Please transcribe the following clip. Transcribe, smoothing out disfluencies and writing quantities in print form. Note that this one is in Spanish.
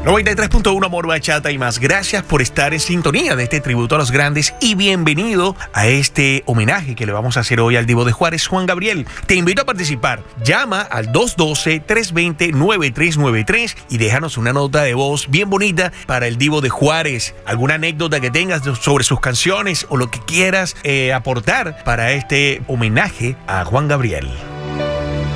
93.1 Amor, Bachata y más. Gracias por estar en sintonía de este tributo a los grandes y bienvenido a este homenaje que le vamos a hacer hoy al Divo de Juárez, Juan Gabriel. Te invito a participar. Llama al 212-320-9393 y déjanos una nota de voz bien bonita para el Divo de Juárez. Alguna anécdota que tengas sobre sus canciones o lo que quieras aportar para este homenaje a Juan Gabriel.